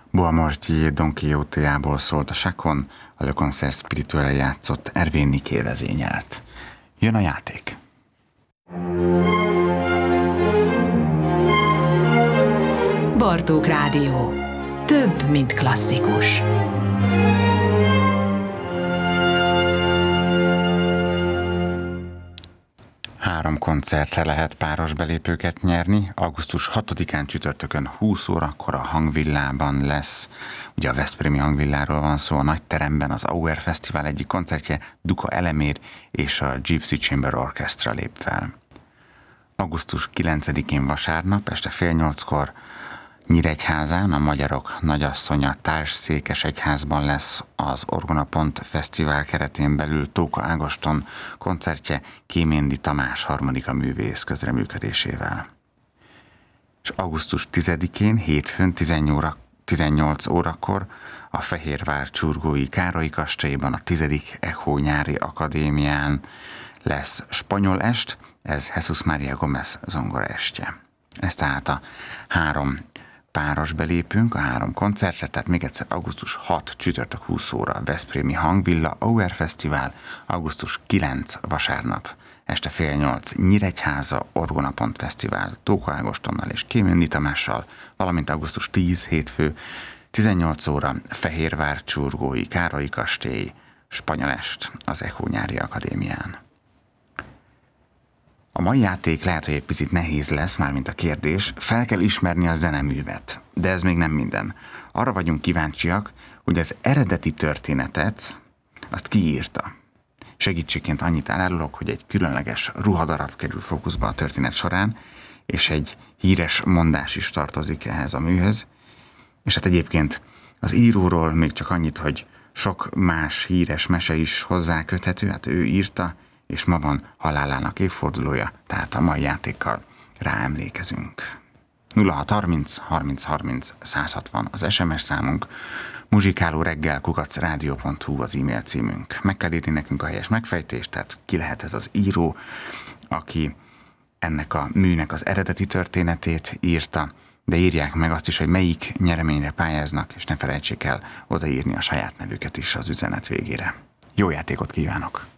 Boa Mortier Don Quixote-jából szólt a sakon, a Le Concert Spirituel játszott Ervin Niké vezényelt. Jön a játék. Bartók Rádió. Több, mint klasszikus. Három koncertre lehet páros belépőket nyerni. Augusztus 6-án csütörtökön 20 órakor a Hangvillában lesz. Ugye a Veszprémi Hangvilláról van szó, a nagy teremben az Auer Fesztivál egyik koncertje, Duka Elemér és a Gypsy Chamber Orchestra lép fel. Augusztus 9-én vasárnap este 7:30-kor Nyíregyházán, a Magyarok Nagyasszonya Társszékesegyházban lesz az Orgonapont Fesztivál keretén belül Tóka Ágoston koncertje Kéméndi Tamás harmadika művész közreműködésével. És augusztus 10-én hétfőn 18 órakor a Fehérvár Csurgói Károly kastélyban a 10. Echo nyári akadémián lesz spanyol est, ez Jesus Maria Gomez zongora estje. Ez tehát a három páros belépünk a három koncertre, tehát még egyszer augusztus 6 csütörtök 20 óra Veszprémi Hangvilla Auer Fesztivál, augusztus 9 vasárnap este 7:30 Nyíregyháza Orgonapont Fesztivál Tóka Ágostonnal és Kéméndi Tamással, valamint augusztus 10 hétfő 18 óra Fehérvár Csurgói Károly kastély spanyol est az Echo nyári akadémián. A mai játék lehet, hogy egy picit nehéz lesz, mármint a kérdés, fel kell ismerni a zeneművet, de ez még nem minden. Arra vagyunk kíváncsiak, hogy az eredeti történetet azt kiírta. Segítségként annyit elárulok, hogy egy különleges ruhadarab kerül fókuszba a történet során, és egy híres mondás is tartozik ehhez a műhöz. És hát egyébként az íróról még csak annyit, hogy sok más híres mese is hozzá köthető, hát ő írta, és ma van halálának évfordulója, tehát a mai játékkal ráemlékezünk. 0630 30 30 160 az SMS számunk, muzsikálóreggel@radio.hu az e-mail címünk. Meg kell írni nekünk a helyes megfejtést, tehát ki lehet ez az író, aki ennek a műnek az eredeti történetét írta, de írják meg azt is, hogy melyik nyereményre pályáznak, és ne felejtsék el odaírni a saját nevüket is az üzenet végére. Jó játékot kívánok!